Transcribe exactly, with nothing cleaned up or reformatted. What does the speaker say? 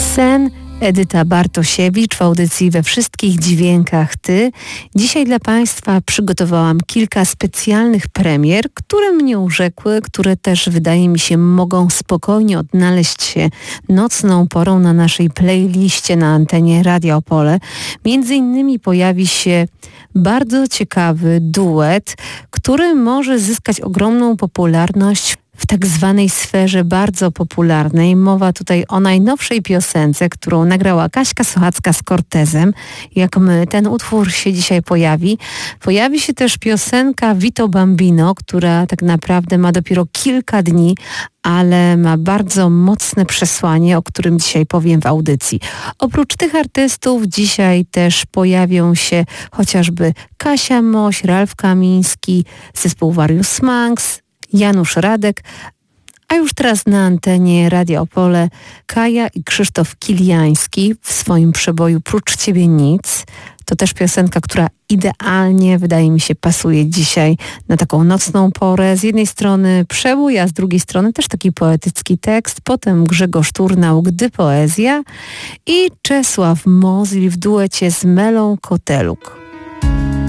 Sen, Edyta Bartosiewicz w audycji We Wszystkich Dźwiękach Ty. Dzisiaj dla Państwa przygotowałam kilka specjalnych premier, które mnie urzekły, które też wydaje mi się mogą spokojnie odnaleźć się nocną porą na naszej playliście na antenie Radia Opole. Między innymi pojawi się bardzo ciekawy duet, który może zyskać ogromną popularność w tak zwanej sferze bardzo popularnej. Mowa tutaj o najnowszej piosence, którą nagrała Kaśka Sochacka z Cortezem. Jak my, ten utwór się dzisiaj pojawi. Pojawi się też piosenka Vito Bambino, która tak naprawdę ma dopiero kilka dni, ale ma bardzo mocne przesłanie, o którym dzisiaj powiem w audycji. Oprócz tych artystów dzisiaj też pojawią się chociażby Kasia Moś, Ralf Kamiński, zespół Warius Manx, Janusz Radek, a już teraz na antenie Radia Opole Kaja i Krzysztof Kiliański w swoim przeboju Prócz Ciebie nic. To też piosenka, która idealnie, wydaje mi się, pasuje dzisiaj na taką nocną porę. Z jednej strony przebój, a z drugiej strony też taki poetycki tekst. Potem Grzegorz Turnał, Gdy poezja i Czesław Mozil w duecie z Melą Koteluk.